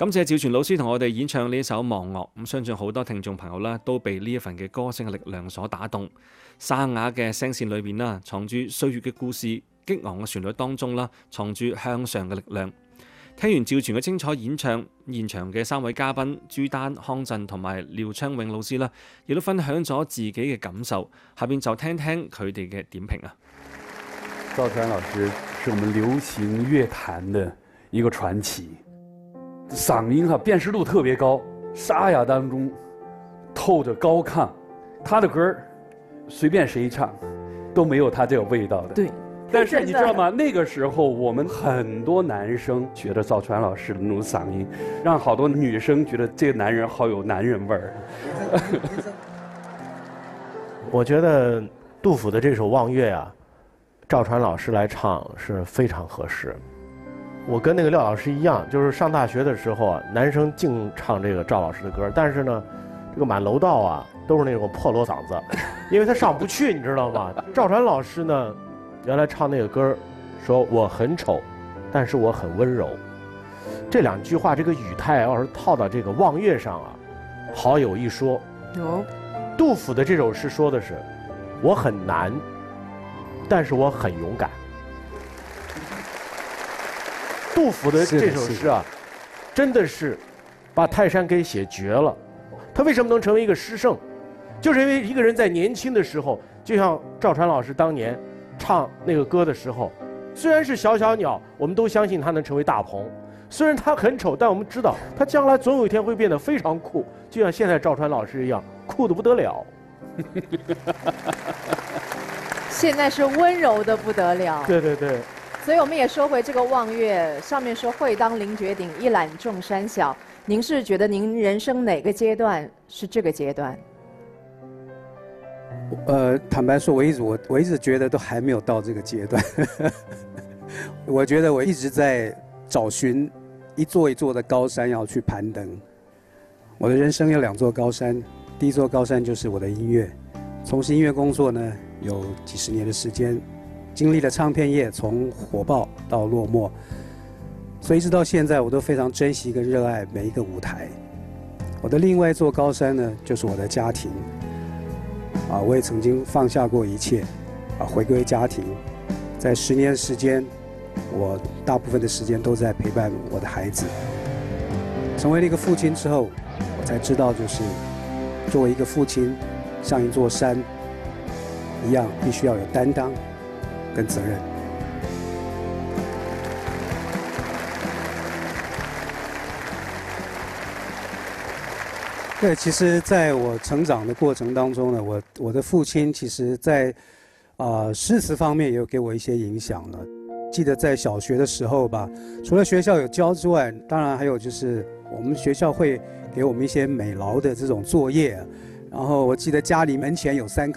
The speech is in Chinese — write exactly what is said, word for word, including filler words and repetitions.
感謝趙傳老師同我哋演唱呢首《忘樂》，咁相信好多聽眾朋友啦都被呢一份嘅歌聲嘅力量所打動。沙啞嘅聲線裏邊啦，藏住歲月嘅故事；激昂嘅旋律當中啦，藏住向上嘅力量。聽完趙傳嘅精彩演唱，現場嘅三位嘉賓朱丹、康震同埋廖昌永老師啦，亦都分享咗自己嘅感受。下邊就聽聽佢哋嘅點評啊。 趙傳老師是我們流行樂壇的一個傳奇，嗓音哈辨識度特別高，沙啞當中透着高亢，他的歌隨便誰唱都沒有他這個味道的。 對。 但是你知道嗎？那個時候我們很多男生覺得趙傳老師的那種嗓音，讓好多女生覺得這個男人好有男人味兒。 我覺得杜甫的這首《望月》啊，趙傳老師來唱是非常合適。我跟那個廖老師一樣，就是上大學的時候啊，男生淨唱這個趙老師的歌，但是呢，這個滿樓道啊都是那種破鑼嗓子，因為他上不去，你知道嗎？趙傳老師呢，原來唱那個歌，說我很醜，但是我很溫柔。這兩句話，這個語態要是套到這個望月上啊，好有一說。 哦， 杜甫的這首詩說的是，我很難，但是我很勇敢。杜甫的這首詩啊，真的是把泰山給寫絕了。他為什麼能成為一個詩聖？就是因為一個人在年輕的時候，就像趙傳老師當年唱那個歌的時候，雖然是小小鳥，我們都相信他能成為大鵬。雖然他很醜，但我們知道他將來總有一天會變得非常酷，就像現在趙傳老師一樣，酷得不得了。 現在是溫柔的不得了。 對對對。 所以我們也說回這個望月，上面說會當凌絕頂，一覽眾山小。您是覺得您人生哪個階段是這個階段？ 呃，坦白說，我一直我我一直覺得都還沒有到這個階段。我覺得我一直在找尋一座一座的高山要去攀登。我的人生有兩座高山，第一座高山就是我的音樂。從事音樂工作呢，有幾十年的時間，經歷了唱片業從火爆到落寞，所以一直到現在，我都非常珍惜跟熱愛每一個舞台。我的另外一座高山呢，就是我的家庭。啊，我也曾經放下過一切，啊，回歸家庭。在十年時間，我大部分的時間都在陪伴我的孩子。成為了一個父親之後，我才知道，就是作為一個父親，像一座山一樣，必須要有擔當跟責任。對，其實在我成長的過程當中呢，我我的父親其實在啊、呃、詩詞方面也有給我一些影響了。記得在小學的時候吧，除了學校有教之外，當然還有就是我們學校會給我們一些美勞的這種作業。然後我記得家裡門前有三棵